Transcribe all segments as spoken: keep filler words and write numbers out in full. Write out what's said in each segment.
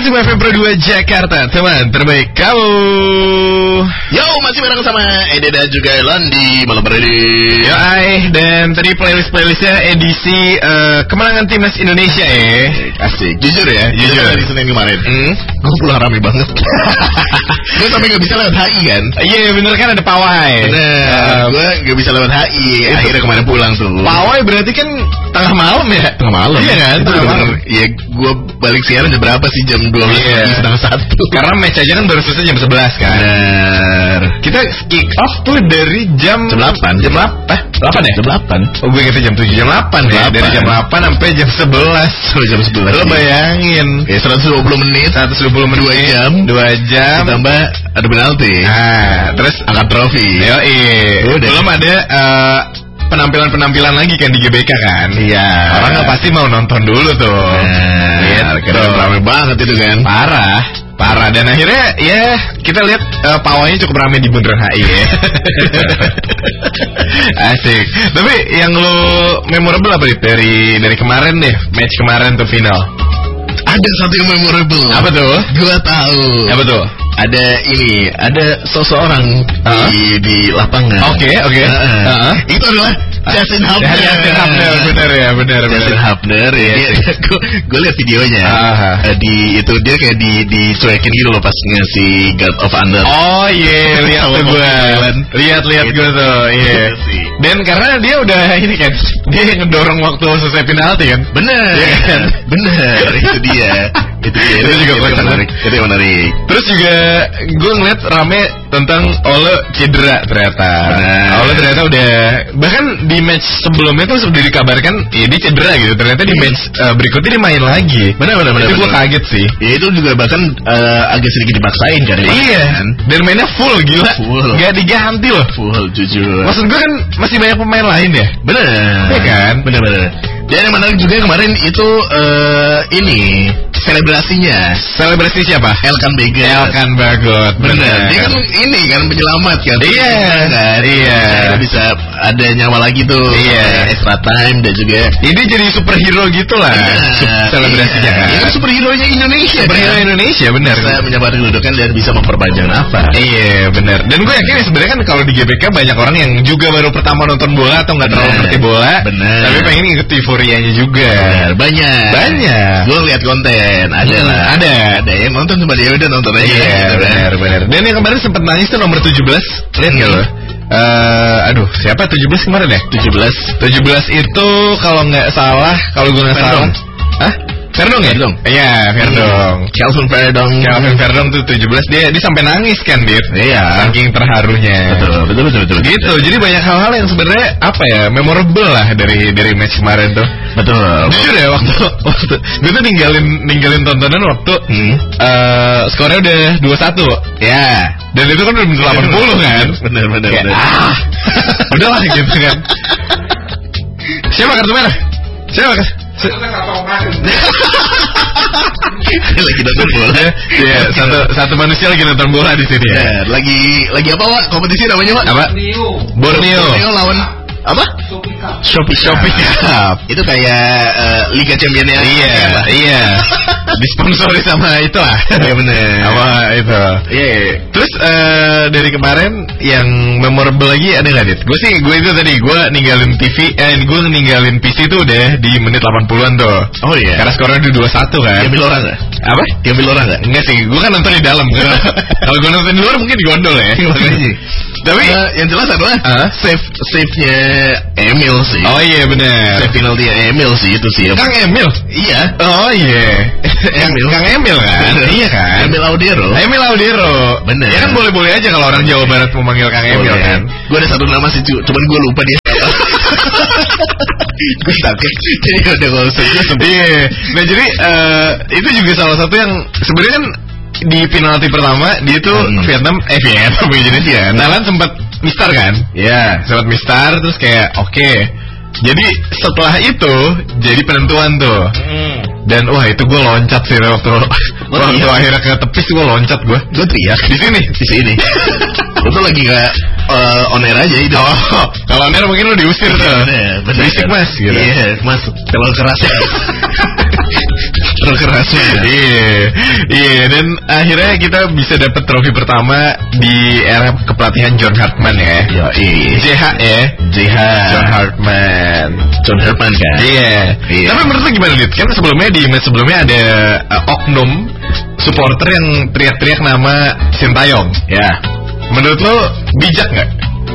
Maximum F M Pro dua Jakarta, teman terbaik kamu. Yo, masih bareng sama Ede dan juga Landi malam ini. Yo, ay, dan tadi playlist-playlistnya edisi uh, kemenangan timnas Indonesia ya. Asik, jujur ya, jujur dari Senin kemarin. Hmm? Gue pulang rame banget. Gue sampai gak bisa lewat H I kan. Iya yeah, bener kan, ada pawai. Bener, uh, gue gak bisa lewat H I. Akhirnya kemarin pulang tuh. Pawai berarti kan tengah malam ya? Tengah malam. Iya kan, itu tengah malam. Iya, gue balik siaran jam berapa sih? Jam dua belas yeah. setengah satu. Karena match aja kan baru selesai jam sebelas kan. Bener. Kita kick off tuh dari jam Jam delapan. Jam delapan. Eh, delapan ya? Jam delapan. Oh, gue kira jam tujuh. Jam delapan ya. Dari jam delapan sampai jam sebelas. Sampai jam sebelas. Lo bayangin. Ya seratus dua puluh menit. seratus dua puluh menit. dua jam. dua jam. Ditambah ada penalti. Ah, terus angkat trofi. Yoi. Belum ada uh, penampilan-penampilan lagi kan di G B K kan. Iya. Orang nggak pasti mau nonton dulu tuh. Nah, gitu. Ramai banget itu kan. Parah. Parah. Dan akhirnya ya kita lihat uh, pawainya cukup ramai di Bundaran H I ya. Asik. Tapi yang lo memorable apa nih dari dari kemarin deh, match kemarin tuh final? Ada satu yang memorable. Apa tuh? Gua tahu. Apa tuh? Ada ini, ada seseorang uh-huh. di di lapangan. Oke, okay, oke. Okay. Uh-huh. Uh-huh. Itu adalah Justin Hubner. Justin Hubner, benar ya, benar. Justin Hubner ya. Gue lihat videonya. Uh-huh. Uh, di itu dia kayak di dicuekin gitu loh pas ngasih God of Thunder. Oh iya, yeah, lihat tuh gue. Lihat-lihat gue tuh, iya. Yeah. Dan karena dia udah ini kan, dia ngedorong waktu selesai penalti kan. Bener, yeah, kan? Bener. Itu dia. Itu dia. Itu, itu juga itu menarik. Itu yang menarik. Terus juga gue ngeliat rame tentang Ole cedera ternyata. Benar. Ole ternyata udah, bahkan di match sebelumnya tuh sudah dikabarkan ya dia cedera gitu. Ternyata di match uh, berikutnya dia main lagi. Benar benar benar. Itu gue kaget sih. Ya itu juga bahkan uh, agak sedikit dipaksain kan. Iya. Kan? Dan mainnya full gila. Full. Gak diganti loh. Full jujur. Maksud gue kan masih banyak pemain lain ya. Benar. Iya kan. Benar benar. Dan yang menarik juga kemarin itu uh, ini selebrasinya. Selebrasi siapa? Elkan Bagot. Elkan Bagot. Benar. Dia kan ini kan penyelamat kan. Iya. Kan? Iya. Nah, bisa ada nyawa lagi tuh. Iya. Extra time dan juga. Ini jadi superhero gitulah. Nah, selebrasinya. Iya. Ini kan superhero-nya Indonesia. Superhero kan? Indonesia benar. Bisa menyabar kedudukan dan bisa memperpanjang nafas. Iya benar. Dan gue yakin sebenarnya kan kalau di G B K banyak orang yang juga baru pertama nonton bola atau nggak terlalu ngerti bola. Benar. Tapi pengen ngikut euforianya juga. Benar. Banyak. Banyak. Gue lihat konten. Ada hmm, lah. Ada. Ada yang nonton cuma dia udah nonton aja. Iya gitu, benar benar. Dan yang kemarin sempat nangis tuh nomor tujuh belas. Lihat nggak lo? Uh, aduh siapa tujuh belas kemarin ya? tujuh belas tujuh belas itu kalau nggak salah, kalau gue nggak salah. Hah? Verdong ya? Verdong. Iya, Verdong. Calvin Verdong. Calvin Verdong tuh tujuh belas, dia dia sampai nangis kan, Dit. Iya. Saking terharunya. Betul, betul, betul, betul. Gitu. Betul. Jadi banyak hal-hal yang sebenarnya apa ya, memorable lah dari dari match kemarin tuh. Betul. Jujur ya waktu waktu gue tuh ninggalin ninggalin tontonan waktu hmm. uh, skornya udah dua satu. Ya. Dan itu kan udah delapan puluh kan. Benar, benar, kayak, benar. Ah. Udahlah gitu kan. Siapa kartu merah? Siapa kartu? Lagi nonton bola. Iya, satu satu manusia lagi nonton bola di sini ya. Ya, lagi lagi apa, Pak? Kompetisi namanya, Pak? Apa? Borneo. Borneo. Borneo lawan apa? Shopee Cup. Shopee Shopee Cup. Itu kayak uh, Liga Championnya. Iya, iya. Disponsori sama itu lah. Iya benar. Sama itu. Iya. Terus uh, dari kemarin yang memorable lagi ada nggak, Dit? Gue sih, gue itu tadi gue ninggalin T V, eh gue ninggalin P C tuh udah di menit delapan puluhan tuh. Oh iya. Karena skornya udah dua satu kan. Diambil orang nggak? Apa? Diambil orang nggak? Enggak sih, gue kan nonton di dalam. Kalau gue nonton di luar mungkin di gondol ya. Tapi uh, yang jelas adalah uh? save save-nya Emil sih. Oh iya benar. Save penalti Emil sih itu sih. Kang Emil? Iya. Oh iya. Emil. Kang Emil kan? Iya kan? Emil Audero. Emil Audero. Bener. Ya kan boleh-boleh aja kalau orang Jawa Barat mau manggil Kang Emil boleh. kan. Gue ada satu nama sih, cuman gue lupa dia. Gue takut. Jadi udah gak usah. Iya. Nah jadi uh, itu juga salah satu yang sebenarnya kan di penalti pertama dia tuh hmm. Vietnam eh Vietnam Indonesia. Thailand sempat mistar kan? Iya, yeah. sempat mistar terus kayak oke. Okay. Jadi setelah itu jadi penentuan tuh. Hmm. Dan wah itu gue loncat sih waktu waktu iya. akhirnya ke tepis gue loncat gue. Gue teriak di sini, di sini. Gue tuh lagi gak uh, on air aja itu. Oh, kalau on air mungkin lo diusir tuh. Bener, bener. Berisik mas gitu. Iya, mas. Kalau keras. terkerasnya. Iya, iya. Dan akhirnya kita bisa dapat trofi pertama di era kepelatihan John Hartman ya. Ya, iya. J H ya, J H. John Hartman. John Hartman kan. Iya. Iya. Tapi menurut lu gimana, Dit? Kan sebelumnya di match sebelumnya ada uh, oknum supporter yang teriak-teriak nama Sintayong. Ya. Menurut lo bijak nggak?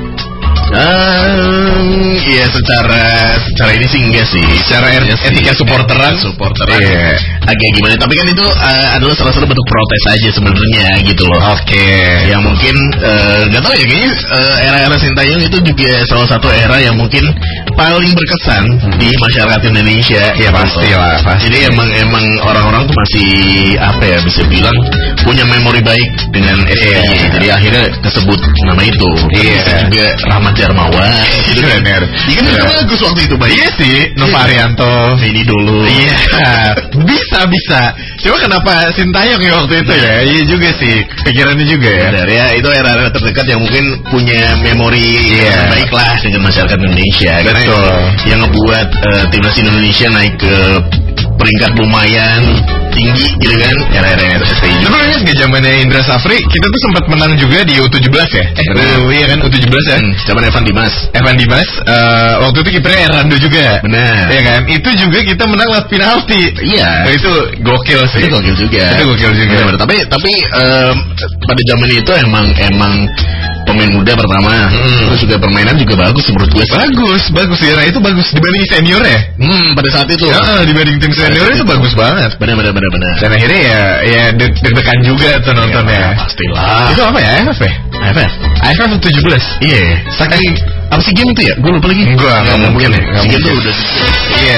Um, ya secara secara ini sih enggak sih. Secara er, ya etika sih, supporteran, supporteran yeah. agak gimana. Tapi kan itu uh, adalah salah satu bentuk protes aja sebenarnya gitu loh. Oke. Okay. Yang mungkin nggak uh, tahu ya, kayaknya uh, era-era Sintayong itu juga salah satu era yang mungkin paling berkesan hmm. di masyarakat Indonesia. Ya pasti lah. Pasti. Jadi emang emang orang-orang tuh masih apa ya, bisa bilang punya memori baik dengan S B Y. Yeah. Jadi akhirnya kesebut nama itu. Iya. Yeah. Juga Rahmat Darmawan gitu kan. Bener. Iya kan itu bagus waktu itu, Pak. Iya sih, Novarianto ini dulu. Iya. Bisa bisa. Cuma kenapa Sintayong ya waktu itu ya? Iya juga sih. Pikirannya juga ya. Benar ya, itu era-era terdekat yang mungkin punya memori yeah. yang baik lah dengan masyarakat Indonesia. Betul. Karena yang ngebuat uh, timnas Indonesia naik ke peringkat lumayan tinggi gitu kan, era-era S B Y. Tapi ingat nggak zamannya Indra Safri, kita tuh sempat menang juga di U tujuh belas ya? Eh, benar. Iya kan, U tujuh belas ya? Hmm, zaman Evan Dimas. Evan Dimas, uh, waktu itu kipernya Erando juga. Benar. Iya kan? Itu juga kita menang lewat penalti. Iya. Nah, itu gokil sih. Itu gokil juga. Itu gokil juga. Benar, tapi tapi um, pada zaman itu emang emang pemain muda pertama, hmm. terus juga permainan juga bagus menurut gue. Bagus, bagus ya. Nah, itu bagus dibanding senior ya. Hmm, pada saat itu. Ya, dibanding tim senior itu, itu bagus banget. Benar, benar, benar, benar. Dan akhirnya ya, ya deg-degan juga tuh nontonnya. Ya, pastilah. Itu apa ya? A F F ya? A F F. A F F tujuh belas. Iya. Saking apa sih game itu ya? Gue lupa lagi. Enggak, enggak mungkin ya. Enggak mungkin tuh udah. Iya,